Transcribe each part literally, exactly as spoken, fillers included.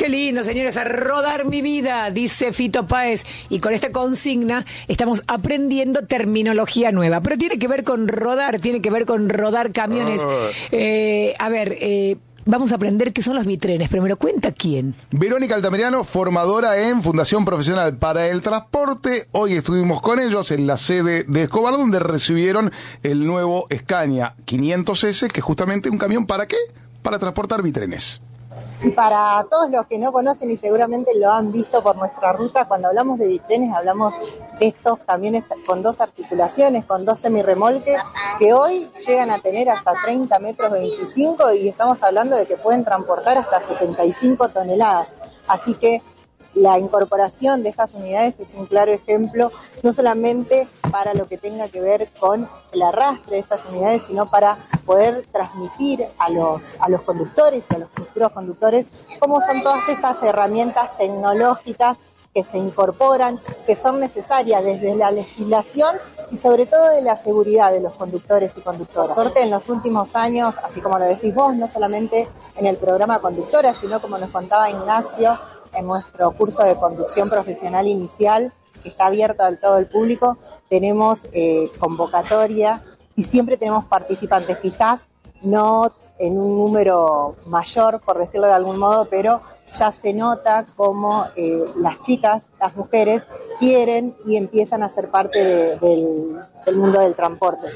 Qué lindo, señores, a rodar mi vida, dice Fito Páez. Y con esta consigna estamos aprendiendo terminología nueva. Pero tiene que ver con rodar, tiene que ver con rodar camiones. Oh. Eh, a ver, eh, vamos a aprender qué son los bitrenes, pero me lo cuenta quién. Verónica Altamirano, formadora en Fundación Profesional para el Transporte. Hoy estuvimos con ellos en la sede de Escobar, donde recibieron el nuevo Scania quinientos ese, que es justamente un camión, ¿para qué? Para transportar bitrenes. Y para todos los que no conocen y seguramente lo han visto por nuestra ruta, cuando hablamos de bitrenes hablamos de estos camiones con dos articulaciones, con dos semirremolques, que hoy llegan a tener hasta treinta metros veinticinco y estamos hablando de que pueden transportar hasta setenta y cinco toneladas. Así que la incorporación de estas unidades es un claro ejemplo, no solamente para lo que tenga que ver con el arrastre de estas unidades, sino para poder transmitir a los, a los conductores y a los futuros conductores cómo son todas estas herramientas tecnológicas que se incorporan, que son necesarias desde la legislación y sobre todo de la seguridad de los conductores y conductoras. Por suerte, en los últimos años, así como lo decís vos, no solamente en el programa Conductora, sino como nos contaba Ignacio, en nuestro curso de conducción profesional inicial, que está abierto a todo el público, tenemos eh, convocatoria y siempre tenemos participantes, quizás no en un número mayor, por decirlo de algún modo, pero ya se nota cómo eh, las chicas, las mujeres, quieren y empiezan a ser parte de, del, del mundo del transporte.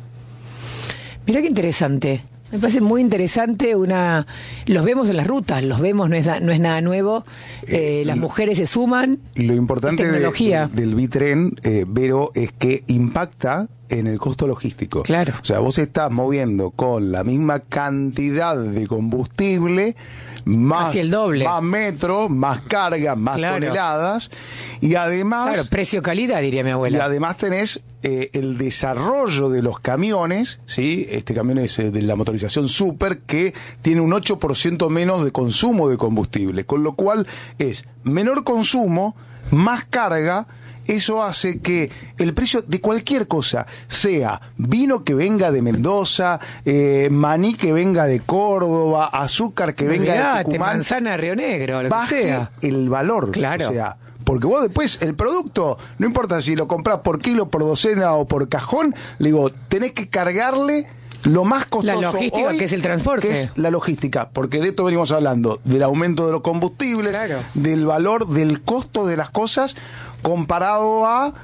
Mirá qué interesante. Me parece muy interesante, una los vemos en las rutas, los vemos, no es, no es nada nuevo, eh, eh, las mujeres se suman. Lo importante de, del bitren, eh, Vero, es que impacta en el costo logístico. Claro. O sea, vos estás moviendo con la misma cantidad de combustible, más, casi el doble, más metros, más carga, más claro. toneladas, y además... Claro, precio-calidad, diría mi abuela. Y además tenés eh, el desarrollo de los camiones, ¿sí? Este camión es eh, de la motorización Super, que tiene un ocho por ciento menos de consumo de combustible, con lo cual es menor consumo, más carga. Eso hace que el precio de cualquier cosa, sea vino que venga de Mendoza, eh, maní que venga de Córdoba, azúcar que venga Mirá, de Tucumán, manzana Río Negro, lo baje que sea. El valor. Claro. O sea, porque vos después, el producto, no importa si lo comprás por kilo, por docena o por cajón, le digo, tenés que cargarle lo más costoso. La logística, hoy, que es el transporte. Que es la logística, porque de esto venimos hablando, del aumento de los combustibles, claro. del valor, del costo de las cosas, comparado a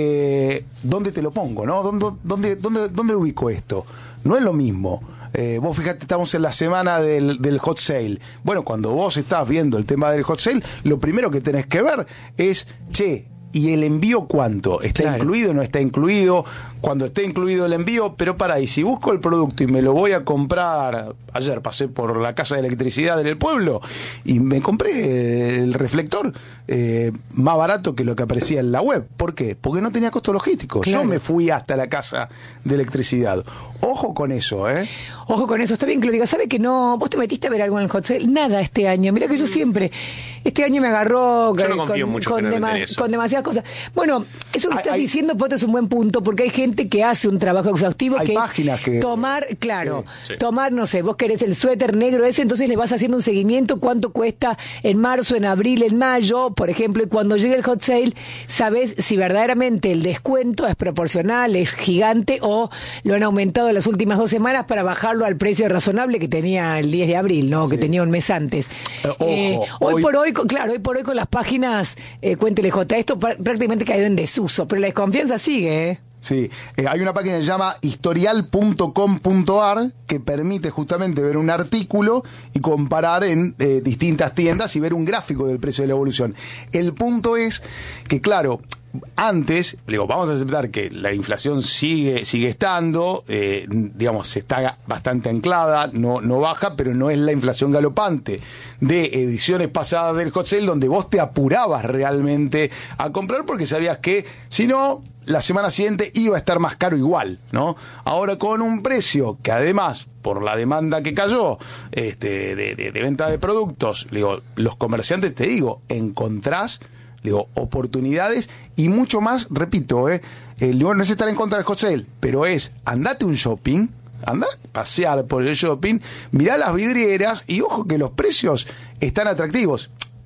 eh, dónde te lo pongo, ¿no? ¿Dónde, dónde, dónde, dónde ubico esto? No es lo mismo. Eh, vos fíjate, estamos en la semana del, del hot sale. Bueno, cuando vos estás viendo el tema del hot sale, lo primero que tenés que ver es, che, ¿y el envío cuánto? ¿Está claro. incluido o no está incluido? Cuando esté incluido el envío, pero para, y si busco el producto y me lo voy a comprar, ayer pasé por la casa de electricidad en el pueblo y me compré el reflector eh, más barato que lo que aparecía en la web. ¿Por qué? Porque no tenía costo logístico. Claro. Yo me fui hasta la casa de electricidad. Ojo con eso, ¿eh? Ojo con eso, está bien que lo digas. ¿Sabe que no? ¿Vos te metiste a ver algo en el hot sale? Nada este año. Mira que yo siempre, este año me agarró yo no con, confío mucho con, que no dema- eso. con demasiadas cosas. Bueno, eso que hay, estás hay, diciendo, Poto, es un buen punto, porque hay gente que hace un trabajo exhaustivo, hay que páginas es que... tomar, claro, sí, sí. tomar, no sé, vos querés el suéter negro ese, entonces le vas haciendo un seguimiento, cuánto cuesta en marzo, en abril, en mayo, por ejemplo, y cuando llegue el hot sale, sabés si verdaderamente el descuento es proporcional, es gigante, o lo han aumentado en las últimas dos semanas para bajarlo al precio razonable que tenía el diez de abril, ¿no? Sí. Que tenía un mes antes. Eh, ojo, eh, hoy, hoy por hoy, claro, hoy por hoy con las páginas, eh, cuéntele J, esto pr- prácticamente caído en desuso, pero la desconfianza sigue, ¿eh? Sí, eh, hay una página que se llama historial punto com punto a r que permite justamente ver un artículo y comparar en eh, distintas tiendas y ver un gráfico del precio de la evolución. El punto es que, claro, antes, digo, vamos a aceptar que la inflación sigue sigue estando, eh, digamos, está bastante anclada, no, no baja, pero no es la inflación galopante de ediciones pasadas del hot sale donde vos te apurabas realmente a comprar porque sabías que, si no, la semana siguiente iba a estar más caro igual, ¿no? Ahora con un precio que además, por la demanda que cayó este, de, de, de venta de productos, digo, los comerciantes, te digo, encontrás digo, oportunidades y mucho más, repito, eh, el no es estar en contra del hot sale, pero es andate un shopping, anda a pasear por el shopping, mirá las vidrieras y ojo que los precios están atractivos.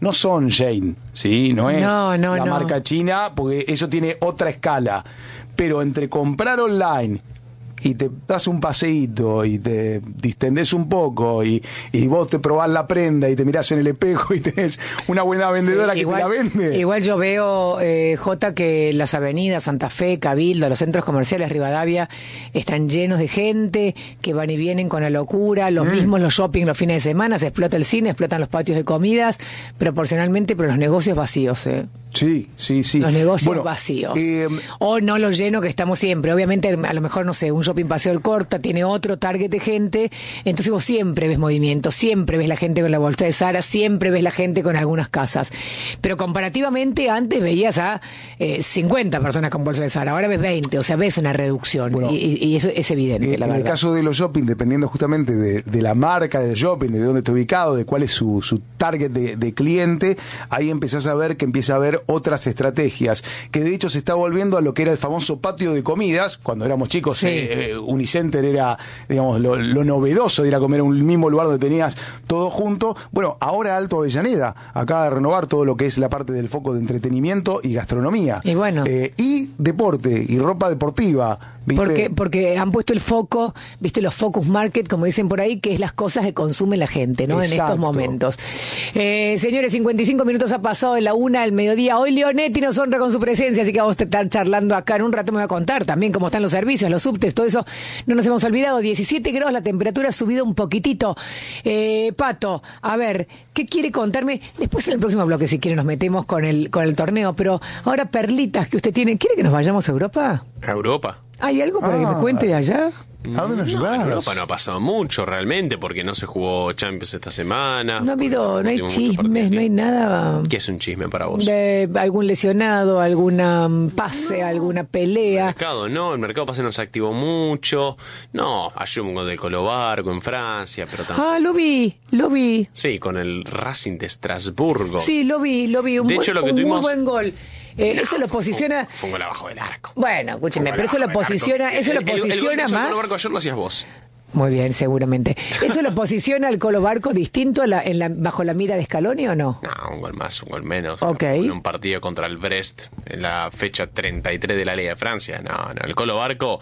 no son Jane, ¿sí? No es no, no, la no. marca china, porque eso tiene otra escala. Pero entre comprar online y te das un paseíto y te distendés un poco y, y vos te probás la prenda y te mirás en el espejo y tenés una buena vendedora Sí, que igual, te la vende. Igual yo veo, eh, Jota, que las avenidas Santa Fe, Cabildo, los centros comerciales Rivadavia están llenos de gente que van y vienen con la locura, los mm. mismos los shopping los fines de semana, se explota el cine, explotan los patios de comidas, proporcionalmente, pero los negocios vacíos, ¿eh? Sí, sí, sí. Los negocios bueno, vacíos. Eh, o no lo lleno que estamos siempre. Obviamente, a lo mejor, no sé, un shopping Paseo del Corta tiene otro target de gente, entonces vos siempre ves movimiento, siempre ves la gente con la bolsa de Zara, siempre ves la gente con algunas casas. Pero comparativamente, antes veías a eh, cincuenta personas con bolsa de Zara, ahora ves veinte, o sea, ves una reducción. Bueno, y, y eso es evidente, eh, la en verdad. el caso de los shopping, dependiendo justamente de, de la marca del shopping, de dónde está ubicado, de cuál es su, su target de, de cliente, ahí empezás a ver que empieza a haber otras estrategias, que de hecho se está volviendo a lo que era el famoso patio de comidas. Cuando éramos chicos, sí. eh, eh, Unicenter era, digamos, lo, lo novedoso de ir a comer a un mismo lugar donde tenías todo junto. Bueno, ahora Alto Avellaneda acaba de renovar todo lo que es la parte del foco de entretenimiento y gastronomía. Y bueno. Eh, y deporte, y ropa deportiva. ¿Viste? Porque, porque han puesto el foco, viste, los focus market, como dicen por ahí, que es las cosas que consume la gente, ¿no? Exacto. En estos momentos. Eh, señores, cincuenta y cinco minutos ha pasado de la una al mediodía. Hoy Leonetti nos honra con su presencia, así que vamos a estar charlando acá. En un rato me voy a contar también cómo están los servicios, los subtes, todo eso. No nos hemos olvidado. diecisiete grados, la temperatura ha subido un poquitito. Eh, Pato, a ver, ¿qué quiere contarme? Después en el próximo bloque, si quiere, nos metemos con el, con el torneo. Pero ahora, perlitas que usted tiene. ¿Quiere que nos vayamos a Europa? ¿A Europa? ¿Hay algo para ah, que me cuente de allá? ¿A dónde nos no, llevas? en Europa no ha pasado mucho realmente porque no se jugó Champions esta semana. No ha habido, no hay chismes, no hay nada. ¿Qué es un chisme para vos? De algún lesionado, alguna pase, no. alguna pelea. El mercado no, el mercado pase no se activó mucho. No, ayer un gol del Colobarco en Francia, pero tampoco. Ah, lo vi, lo vi. Sí, con el Racing de Estrasburgo. Sí, lo vi, lo vi. Un, de hecho, lo que un tuvimos... muy buen gol. Eh, no, eso lo fue, posiciona. Fue, fue un gol abajo del arco. Bueno, escúcheme, pero eso lo posiciona, eso lo posiciona el, el, el, el más. El Colobarco ayer lo hacías vos. Muy bien, seguramente. ¿Eso lo posiciona al Colobarco distinto a la, en la, bajo la mira de Scaloni o no? No, un gol más, un gol menos. Okay. En un partido contra el Brest en la fecha treinta y tres de la Liga de Francia. No, no, el Colobarco,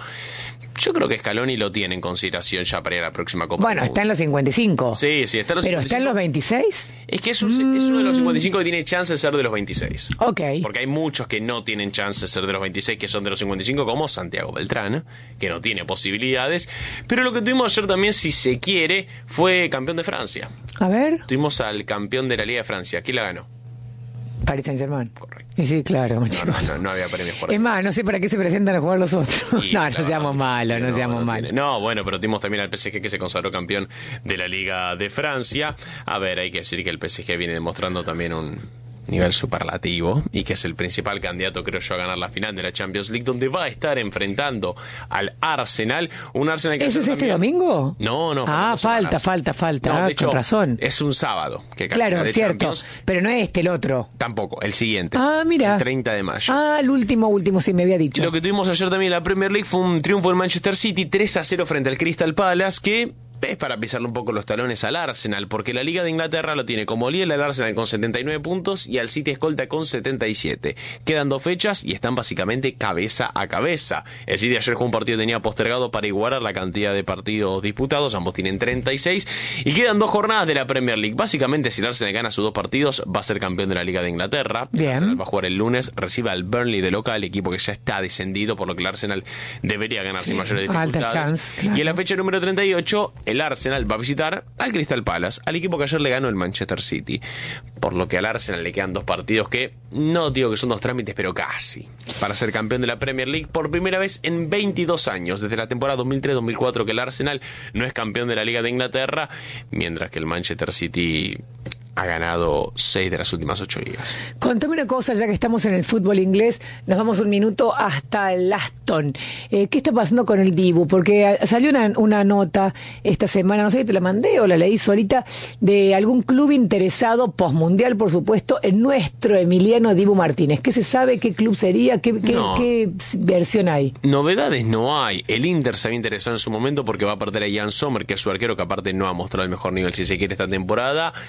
yo creo que Scaloni lo tiene en consideración ya para ir a la próxima Copa. Bueno, está en los cincuenta y cinco. Sí, sí, está en los ¿Pero cincuenta y cinco. está en los veintiséis? Es que es, un, mm. es uno de los cincuenta y cinco que tiene chance de ser de los veintiséis. Ok. Porque hay muchos que no tienen chance de ser de los veintiséis, que son de los cincuenta y cinco, como Santiago Beltrán, que no tiene posibilidades. Pero lo que tuvimos ayer también, si se quiere, fue campeón de Francia. A ver. Tuvimos al campeón de la Liga de Francia. ¿Quién la ganó? Paris Saint-Germain. Correcto. Y sí, claro. No, no, no, no había premios por ahí. Es más, no sé para qué se presentan a jugar los otros. Y, no, claro, no seamos malos, no, no seamos no malos. Tiene. No, bueno, pero tuvimos también al P S G que se consagró campeón de la Liga de Francia. A ver, hay que decir que el P S G viene demostrando también un nivel superlativo y que es el principal candidato, creo yo, a ganar la final de la Champions League, donde va a estar enfrentando al Arsenal. Un Arsenal que ¿Eso es este también... domingo? No, no. Ah, falta, semanas. falta, falta. No, ah, de hecho, con razón. Es un sábado. Que claro, de cierto. Champions. Pero no es este, el otro. Tampoco, el siguiente. Ah, mira. El treinta de mayo. Ah, el último, último, sí me había dicho. Lo que tuvimos ayer también en la Premier League fue un triunfo en Manchester City, tres a cero frente al Crystal Palace, que es para pisarle un poco los talones al Arsenal, porque la Liga de Inglaterra lo tiene como líder el Arsenal con setenta y nueve puntos y al City escolta con setenta y siete. Quedan dos fechas y están básicamente cabeza a cabeza. El City ayer jugó un partido que tenía postergado para igualar la cantidad de partidos disputados, ambos tienen treinta y seis, y quedan dos jornadas de la Premier League. Básicamente, si el Arsenal gana sus dos partidos, va a ser campeón de la Liga de Inglaterra. Bien. El Arsenal va a jugar el lunes, recibe al Burnley de local, equipo que ya está descendido, por lo que el Arsenal debería ganar sin Sí, mayores alta dificultades. chance, claro. Y en la fecha número treinta y ocho, el Arsenal va a visitar al Crystal Palace, al equipo que ayer le ganó el Manchester City. Por lo que al Arsenal le quedan dos partidos que, no digo que son dos trámites, pero casi, para ser campeón de la Premier League por primera vez en veintidós años, desde la temporada dos mil tres dos mil cuatro que el Arsenal no es campeón de la Liga de Inglaterra, mientras que el Manchester City ha ganado seis de las últimas ocho ligas. Contame una cosa, ya que estamos en el fútbol inglés, nos vamos un minuto hasta el Aston. Eh, ¿Qué está pasando con el Dibu? Porque salió una, una nota esta semana, no sé si te la mandé o la leí solita, de algún club interesado, postmundial por supuesto, en nuestro Emiliano Dibu Martínez. ¿Qué se sabe? ¿Qué club sería? ¿Qué, qué, no. qué versión hay? Novedades no hay. El Inter se había interesado en su momento porque va a perder a Jan Sommer, que es su arquero, que aparte no ha mostrado el mejor nivel, si se quiere, esta temporada.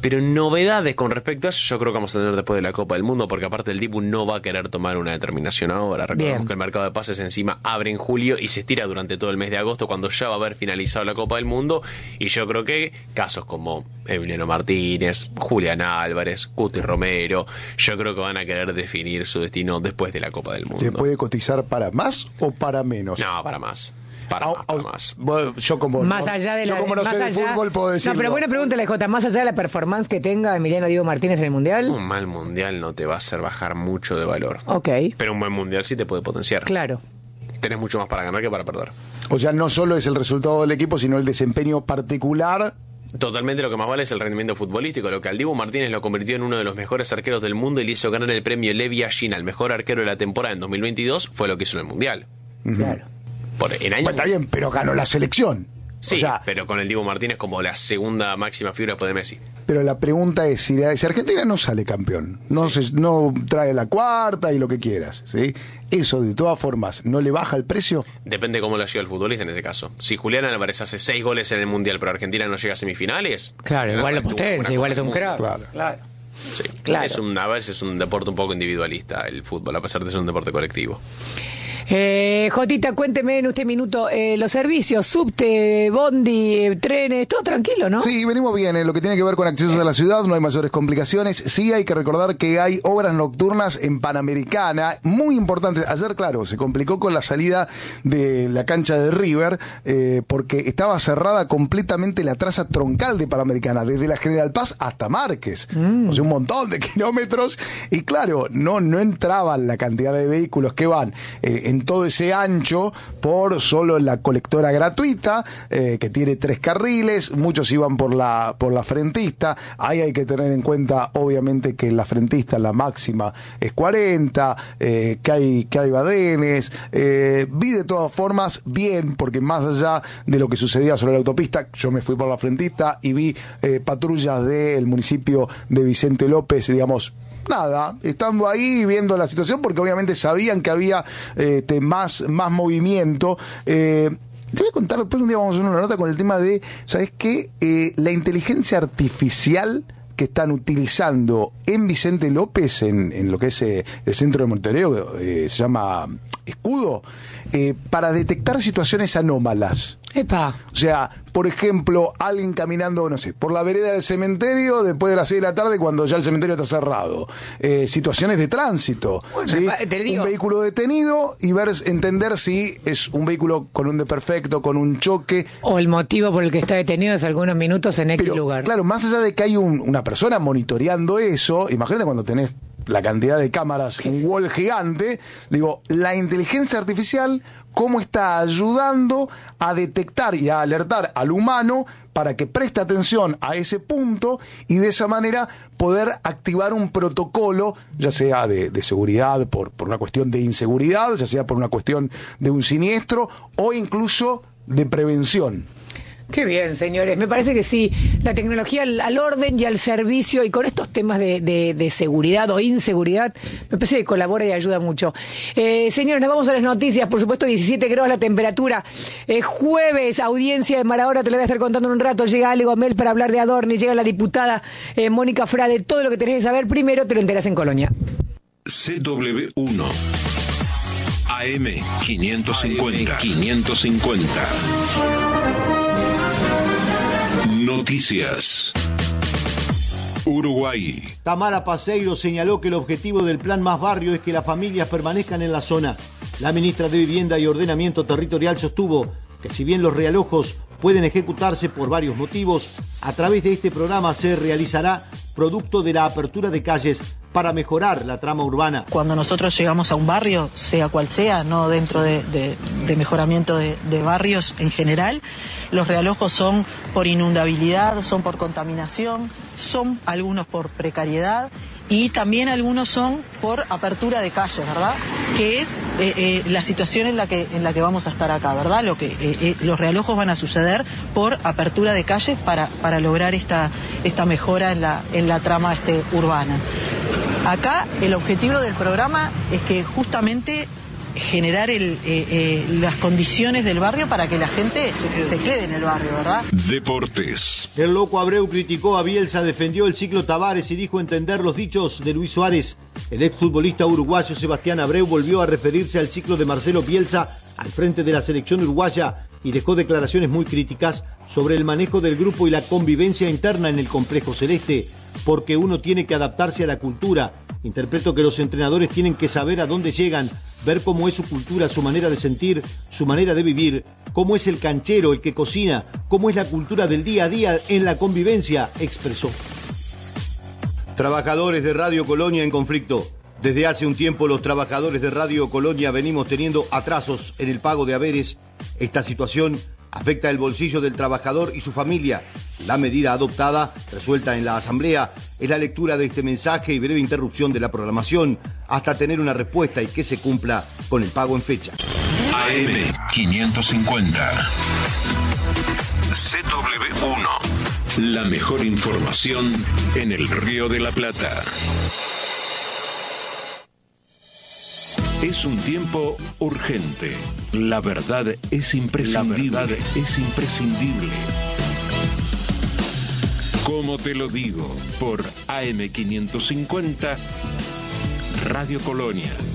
Pero novedades con respecto a eso yo creo que vamos a tener después de la Copa del Mundo, porque aparte el Dibu no va a querer tomar una determinación ahora. Recordemos Bien. que el mercado de pases encima abre en julio y se estira durante todo el mes de agosto, cuando ya va a haber finalizado la Copa del Mundo. Y yo creo que casos como Emiliano Martínez, Julián Álvarez, Cuti Romero, yo creo que van a querer definir su destino después de la Copa del Mundo. ¿Te puede cotizar para más o para menos? No, para más. Para, Ah, más, para ah, más. bueno, yo como Más no, allá de yo la como no más sé de allá- fútbol puedo decirlo. No, pero buena pregunta, la J. Más allá de la performance que tenga Emiliano Diego Martínez en el Mundial. Un mal mundial no te va a hacer bajar mucho de valor. Ok, Pero un buen mundial sí te puede potenciar. claro. Tenés mucho más para ganar que para perder. O sea, no solo es el resultado del equipo, sino el desempeño particular. Totalmente, lo que más vale es el rendimiento futbolístico. Lo que al Dibu Martínez lo convirtió en uno de los mejores arqueros del mundo y le hizo ganar el premio Levi Yashin al mejor arquero de la temporada en dos mil veintidós fue lo que hizo en el mundial. Claro. Por, en años... Bueno, está bien, pero ganó la selección. Sí, O sea, pero con el Dibu Martínez como la segunda máxima figura después de Messi. pero la pregunta es, si, si Argentina no sale campeón, no, se, no trae la cuarta y lo que quieras, ¿sí? Eso, de todas formas, ¿no le baja el precio? Depende cómo lo lleva el futbolista en ese caso. Si Julián Álvarez hace seis goles en el mundial, pero Argentina no llega a semifinales. Claro, igual lo tuvo potencia, una igual Copa es un del Mundo. crack. Claro. Claro. Sí. Claro. Es un, a veces es un deporte un poco individualista el fútbol, a pesar de ser un deporte colectivo. Eh, Jotita, cuénteme en este minuto, eh, los servicios, subte, bondi, eh, trenes, todo tranquilo, ¿no? Sí, venimos bien. En lo que tiene que ver con accesos a la ciudad, no hay mayores complicaciones. Sí hay que recordar que hay obras nocturnas en Panamericana, muy importantes. Ayer, claro, se complicó con la salida de la cancha de River, eh, porque estaba cerrada completamente la traza troncal de Panamericana, desde la General Paz hasta Márquez. Mm. O sea, un montón de kilómetros. Y claro, no, no entraban la cantidad de vehículos que van eh, en todo ese ancho por solo la colectora gratuita, eh, que tiene tres carriles. Muchos iban por la por la frentista. Ahí hay que tener en cuenta, obviamente, que la frentista, la máxima, es cuarenta, eh, que hay que hay badenes. Eh, vi de todas formas bien, porque más allá de lo que sucedía sobre la autopista, yo me fui por la frentista y vi eh, patrullas del municipio de Vicente López, digamos, nada, estando ahí viendo la situación, porque obviamente sabían que había eh, te, más, más movimiento. Eh, te voy a contar, después un día vamos a hacer una nota con el tema de, ¿sabes qué? Eh, la inteligencia artificial que están utilizando en Vicente López, en, en lo que es eh, el centro de monitoreo, eh, se llama Escudo, eh, para detectar situaciones anómalas. Epa. O sea, por ejemplo, alguien caminando, no sé, por la vereda del cementerio después de las seis de la tarde cuando ya el cementerio está cerrado. Eh, situaciones de tránsito. Bueno, ¿sí? te digo. Un vehículo detenido y ver, entender si es un vehículo con un desperfecto, con un choque. O el motivo por el que está detenido es algunos minutos en X Pero, lugar. claro, más allá de que hay un- una persona monitoreando eso, imagínate cuando tenés la cantidad de cámaras, un wall gigante, digo, la inteligencia artificial, cómo está ayudando a detectar y a alertar al humano para que preste atención a ese punto y de esa manera poder activar un protocolo, ya sea de, de seguridad por, por una cuestión de inseguridad, ya sea por una cuestión de un siniestro o incluso de prevención. Qué bien, señores. Me parece que sí, la tecnología al, al orden y al servicio, y con estos temas de, de, de seguridad o inseguridad, me parece que colabora y ayuda mucho. Eh, señores, nos vamos a las noticias. Por supuesto, diecisiete grados la temperatura. Eh, jueves, audiencia de Marahora, te lo voy a estar contando en un rato. Llega Ale Gomel para hablar de Adorni, llega la diputada eh, Mónica Frade. Todo lo que tenés que saber, primero te lo enterás en Colonia. C W uno A M quinientos cincuenta. quinientos cincuenta. Noticias. Uruguay. Tamara Paseiro señaló que el objetivo del Plan Más Barrio es que las familias permanezcan en la zona. La ministra de Vivienda y Ordenamiento Territorial sostuvo que si bien los realojos pueden ejecutarse por varios motivos, a través de este programa se realizará producto de la apertura de calles para mejorar la trama urbana. Cuando nosotros llegamos a un barrio, sea cual sea, no dentro de, de, de mejoramiento de, de barrios en general, los realojos son por inundabilidad, son por contaminación, son algunos por precariedad y también algunos son por apertura de calles, ¿verdad? Que es eh, eh, la situación en la que en la que vamos a estar acá, ¿verdad? Lo que eh, eh, los realojos van a suceder por apertura de calles para para lograr esta esta mejora en la en la trama este urbana. Acá el objetivo del programa es que justamente generar el, eh, eh, las condiciones del barrio para que la gente se quede en el barrio, ¿verdad? Deportes. El loco Abreu criticó a Bielsa, defendió el ciclo Tavares y dijo entender los dichos de Luis Suárez. El exfutbolista uruguayo Sebastián Abreu volvió a referirse al ciclo de Marcelo Bielsa al frente de la selección uruguaya y dejó declaraciones muy críticas sobre el manejo del grupo y la convivencia interna en el complejo celeste, porque uno tiene que adaptarse a la cultura. Interpreto que los entrenadores tienen que saber a dónde llegan, ver cómo es su cultura, su manera de sentir, su manera de vivir, cómo es el canchero, el que cocina, cómo es la cultura del día a día en la convivencia, expresó. Trabajadores de Radio Colonia en conflicto. Desde hace un tiempo los trabajadores de Radio Colonia venimos teniendo atrasos en el pago de haberes. Esta situación afecta el bolsillo del trabajador y su familia. La medida adoptada, resuelta en la Asamblea, es la lectura de este mensaje y breve interrupción de la programación hasta tener una respuesta y que se cumpla con el pago en fecha. A M quinientos cincuenta. C W uno. La mejor información en el Río de la Plata. Es un tiempo urgente. La verdad es imprescindible. La verdad es imprescindible. Como te lo digo, por A M quinientos cincuenta, Radio Colonia.